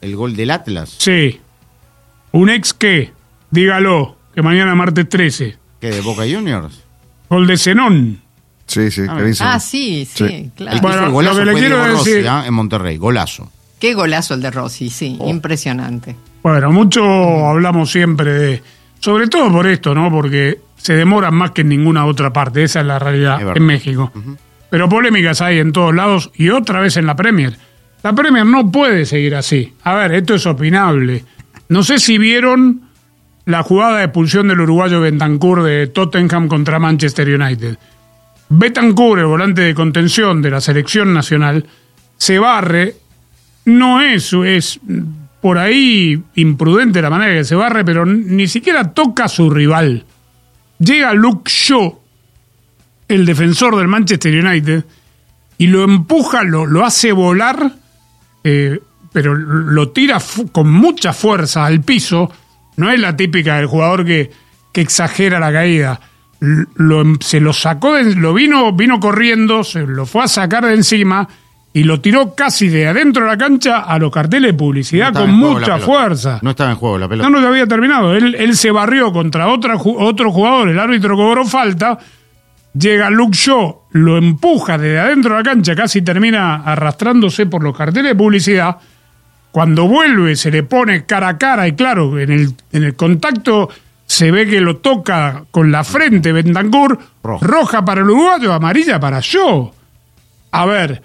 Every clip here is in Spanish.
el gol del Atlas. Sí. ¿Un ex qué? Dígalo, que mañana martes 13. ¿Qué, de Boca Juniors? Gol de Zenón. Sí, clarísimo. Sí, claro. El que hizo el golazo lo que le fue quiero Diego Rossi, decir- en Monterrey, golazo. Qué golazo el de Rossi, sí, impresionante. Bueno, mucho hablamos siempre de... Sobre todo por esto, ¿no? Porque se demoran más que en ninguna otra parte. Esa es la realidad Es verdad. en México. Pero polémicas hay en todos lados y otra vez en la Premier. La Premier no puede seguir así. A ver, esto es opinable. No sé si vieron la jugada de expulsión del uruguayo Bentancur de Tottenham contra Manchester United. Bentancur, el volante de contención de la selección nacional, se barre. No es por ahí imprudente la manera que se barre, pero ni siquiera toca a su rival. Llega Luke Shaw, el defensor del Manchester United, y lo empuja, lo hace volar, pero lo tira con mucha fuerza al piso. No es la típica del jugador que exagera la caída. Se lo sacó, vino corriendo, se lo fue a sacar de encima y lo tiró casi de adentro de la cancha a los carteles de publicidad con mucha fuerza. No estaba en juego la pelota. No había terminado. Él se barrió contra otro jugador, el árbitro cobró falta, llega Luke Shaw, lo empuja desde adentro de la cancha, casi termina arrastrándose por los carteles de publicidad. Cuando vuelve se le pone cara a cara y claro, en el contacto se ve que lo toca con la frente Bentancur, roja para el uruguayo, amarilla para Shaw. A ver...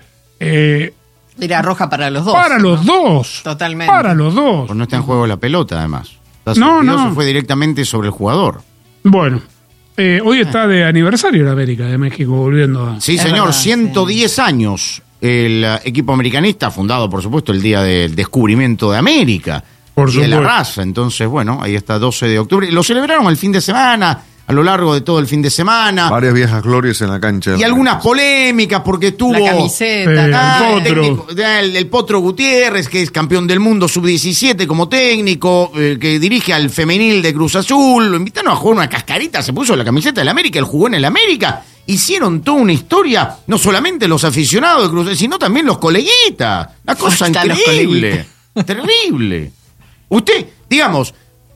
Era roja para los dos. Para los dos. Totalmente. Para los dos. Pues no está en juego la pelota, además. No. Fue directamente sobre el jugador. Bueno, hoy está de aniversario la América de México, volviendo a... Sí, Es señor, verdad, 110 años. El equipo americanista, fundado, por supuesto, el día del descubrimiento de América. Por y de la supuesto. raza. Entonces, bueno, ahí está, 12 de octubre. Lo celebraron el fin de semana, a lo largo de todo el fin de semana. Varias viejas glorias en la cancha. Y algunas polémicas porque tuvo... La camiseta. El Potro. El Potro Gutiérrez, que es campeón del mundo sub-17 como técnico, que dirige al femenil de Cruz Azul. Lo invitaron a jugar una cascarita, se puso la camiseta del América, él jugó en el América. Hicieron toda una historia, no solamente los aficionados de Cruz Azul, sino también los coleguitas. Una cosa Hasta los increíble. Terrible. Usted, digamos,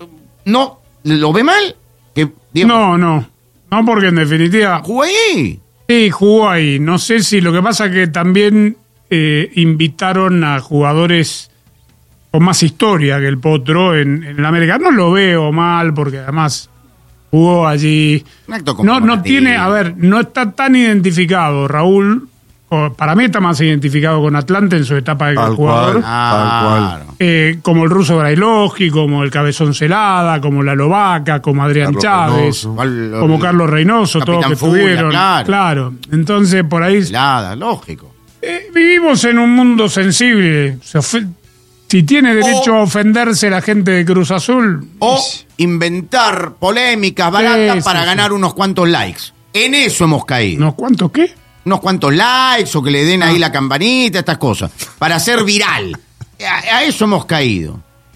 ¿no lo ve mal? Que, digamos, No, porque en definitiva... jugó ahí. Sí, jugó ahí. No sé si lo que pasa es que también invitaron a jugadores con más historia que el Potro en el América. No lo veo mal porque además jugó allí. Un acto No conmemorativo. tiene, a ver, no está tan identificado Raúl. Para mí está más identificado con Atlante en su etapa de Tal jugador. cual. Tal cual. Como el ruso Brailovsky, como el Cabezón Celada, como la Lovaca, como Adrián Carlos Chávez, Reynoso. como Carlos Reynoso, todos Capitán que Furia, estuvieron. claro. Entonces, por ahí Helada, lógico. vivimos en un mundo sensible. Si tiene derecho a ofenderse la gente de Cruz Azul. O inventar polémicas baratas Sí, para sí, ganar unos cuantos likes. En eso hemos caído. ¿No cuánto qué? Unos cuantos likes o que le den ahí la campanita, estas cosas. Para ser viral. A eso hemos caído.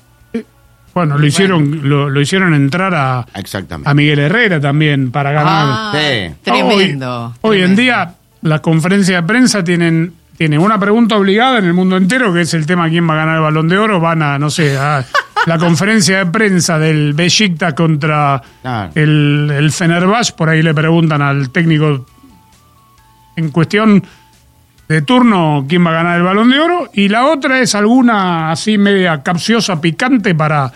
Bueno, lo hicieron entrar Exactamente. a Miguel Herrera también para ganar. Sí. Tremendo. Hoy en tremendo. día las conferencias de prensa tienen una pregunta obligada en el mundo entero, que es el tema quién va a ganar el Balón de Oro. Van a, no sé, a la conferencia de prensa del Beşiktaş contra Claro. el Fenerbahce. Por ahí le preguntan al técnico en cuestión de turno quién va a ganar el Balón de Oro. Y la otra es alguna así media capciosa, picante para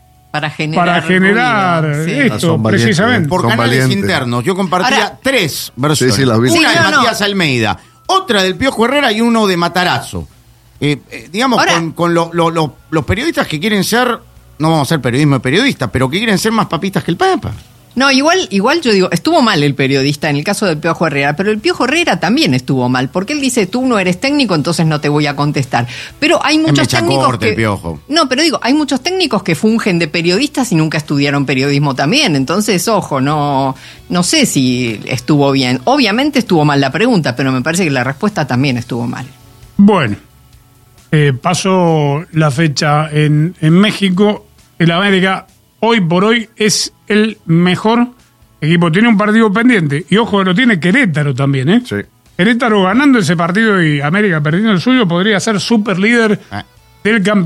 generar ruido, sí. esto, Son valientes, precisamente. Por Son canales valientes. internos. Yo compartía Ahora- 3 versiones. Sí, las vi. Una Sí, de no. Matías Almeida, otra del Piojo Herrera y uno de Matarazzo. Digamos, Ahora- con los periodistas que quieren ser, no vamos a hacer periodismo de periodistas, pero que quieren ser más papistas que el Papa. No, igual yo digo, estuvo mal el periodista en el caso del Piojo Herrera, pero el Piojo Herrera también estuvo mal, porque él dice, tú no eres técnico, entonces no te voy a contestar. Pero hay muchos mecha técnicos corta que... el Piojo. No, pero digo, hay muchos técnicos que fungen de periodistas y nunca estudiaron periodismo también, entonces, ojo, no sé si estuvo bien. Obviamente estuvo mal la pregunta, pero me parece que la respuesta también estuvo mal. Bueno, pasó la fecha en México. El América, hoy por hoy, es el mejor equipo. Tiene un partido pendiente. Y ojo, lo tiene Querétaro también, ¿eh? Sí. Querétaro ganando ese partido y América perdiendo el suyo podría ser super líder del campeonato.